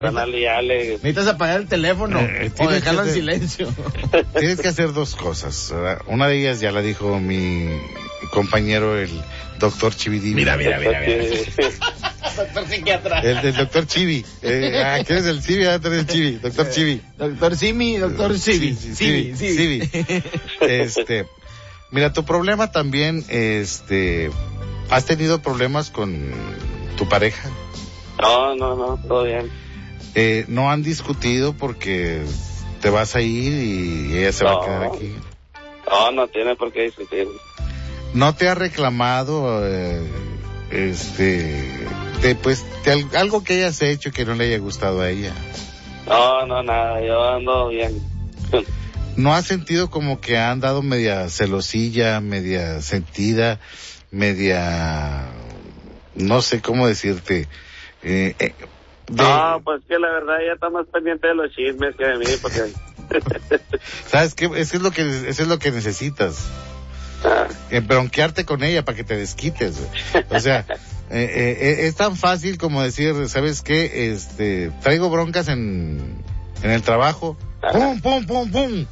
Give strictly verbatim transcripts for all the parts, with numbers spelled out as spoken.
Canal y Ale. Necesitas apagar el teléfono eh, o dejarlo en silencio. Tienes que hacer dos cosas, ¿verdad? Una de ellas ya la dijo mi compañero, el doctor Chividini. Mira, mira, mira, mira. Doctor psiquiatra. El, el doctor Chivi. Eh, ah, ¿qué es el Chivi? Ah, tú eres el Chivi. Doctor Chivi. Doctor Simi, doctor Chivi. Chivi, Chivi. Este, mira, tu problema también, este, ¿has tenido problemas con tu pareja? No, no, no, todo bien. Eh, ¿no han discutido porque te vas a ir y ella se no. va a quedar aquí? No, no tiene por qué discutir. ¿No te ha reclamado, eh, este, de, pues, de algo que hayas hecho que no le haya gustado a ella? No, no, nada, yo ando bien. ¿No has sentido como que ha andado media celosilla, media sentida, media, no sé cómo decirte, eh, eh de... No, pues que la verdad ella está más pendiente de los chismes que de mí, porque... ¿Sabes qué? Eso es lo que, eso es lo que necesitas. Ah. Eh, bronquearte con ella para que te desquites. O sea, eh, eh, es tan fácil como decir, ¿sabes qué? Este, traigo broncas en, en el trabajo. Ah. ¡Pum, pum, pum, pum!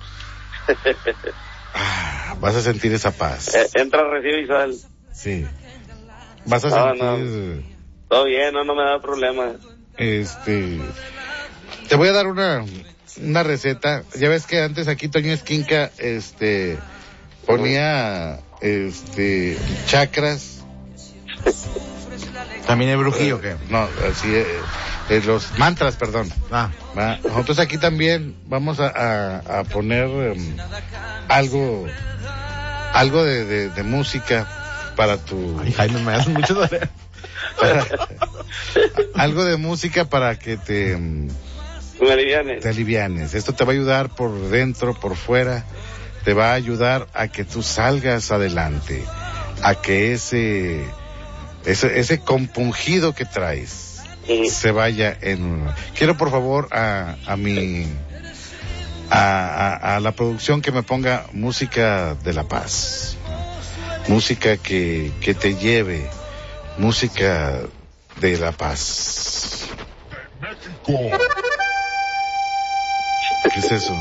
Ah, vas a sentir esa paz. Eh, entra, recibe y sal. Sí. Vas a no, sentir... No. Todo bien, no, no me da problema. Este, te voy a dar una, una receta. Ya ves que antes aquí Toño Esquinca, este, ponía, este, chakras. ¿También hay brujillo o qué? No, así, eh, eh, los mantras, perdón. Ah. ¿Va? Nosotros aquí también vamos a, a, a poner um, algo, algo de, de, de música para tu... Ay, Jaime, me hacen mucho dolor. Algo de música para que te me alivianes. te alivianes. Esto te va a ayudar por dentro, por fuera, te va a ayudar a que tú salgas adelante, a que ese ese, ese compungido que traes sí. se vaya en... Quiero por favor a, a mi a, a, a la producción que me ponga música de la paz, música que, que te lleve, música de la paz. ¿Qué es eso?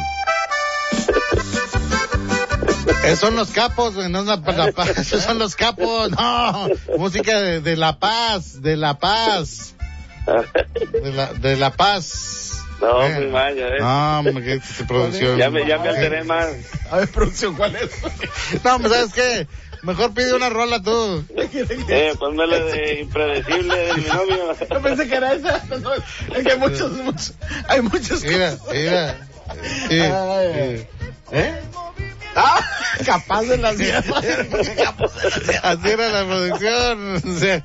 Esos son los capos, güey, no es la, la paz. Esos son los capos, no. Música de, de la paz, de la paz. De la, de la paz. No, eh. muy mal, ya ves. No, me quedé producción. Ya me, ya me alteré más. A ver, producción, ¿cuál es? No, ¿sabes qué? Mejor pide una rola tú. Eh, ponme la de Impredecible del binomio. Yo pensé que era esa. No, es que hay muchos, muchos, hay muchos. Mira, mira. Sí, Ay, ¿eh? Ah, capaz de las diez. Así era la producción. O sea.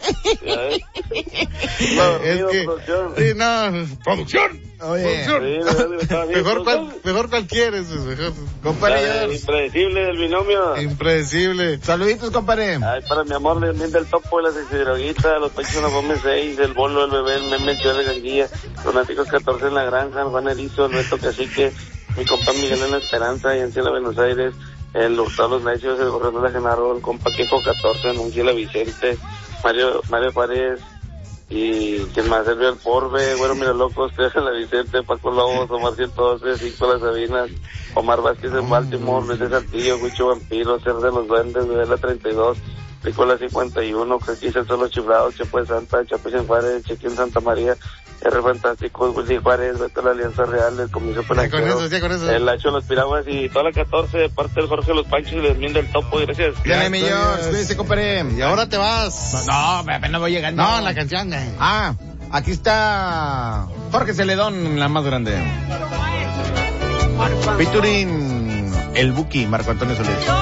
No, es pido que, producción. Sí, no. Producción. Oye. Producción. Sí, mejor, cual, mejor cual quieres. Mejor. Compadre. Impredecible del binomio. Impredecible. Saluditos, compadre. Ay, para mi amor, el del topo, la sexidroguita, los pechos de la Gómez seis, el bolo, el bebé, el meme, el tío de Ganguilla, Donáticos catorce en la granja, el Juan Erizo, el Beto Cacique, mi compa Miguel en la Esperanza, y en Ciela Buenos Aires, el Hurtado Los Necios, el Gorrón de la Genaro, el compa Quejo catorce, en Unciela Vicente, Mario, Mario Juárez, y quien más sirvió el Porbe, bueno, mira locos, Teresa La Vicente, Paco Lobos, Omar ciento doce, Nicolás Sabinas, Omar Vázquez en Baltimore, Luis de Saltillo, Huicho Vampiro, Ser de los Duendes, Vela treinta y dos, Nicolás cincuenta y uno, Cristian Solo Chiflados, Chepo de Santa, Chapis en Juárez, Chequín Santa María, R Fantástico, Willy Juárez, Beto la Alianza Real, el Comiso Pelanquero, el Hacho de los Piraguas y toda la catorce de parte del Jorge Los Panchos y el Esmín del Topo, y gracias. Ya, millón, cuídese, compadre. Y ahora te vas. No, apenas voy llegando. No, la canción. Ah, aquí está Jorge Celedón, la más grande. Featuring el Buki, Marco Antonio Solís.